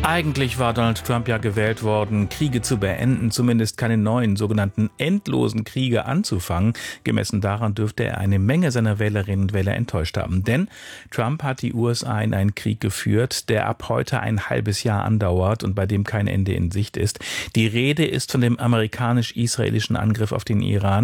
Eigentlich war Donald Trump ja gewählt worden, Kriege zu beenden, zumindest keine neuen sogenannten endlosen Kriege anzufangen. Gemessen daran dürfte er eine Menge seiner Wählerinnen und Wähler enttäuscht haben. Denn Trump hat die USA in einen Krieg geführt, der ab heute ein halbes Jahr andauert und bei dem kein Ende in Sicht ist. Die Rede ist von dem amerikanisch-israelischen Angriff auf den Iran.